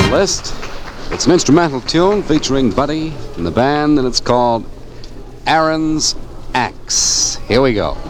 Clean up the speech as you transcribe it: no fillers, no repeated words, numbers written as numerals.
the list. It's an instrumental tune featuring Buddy and the band, and it's called Aaron's Axe. Here we go.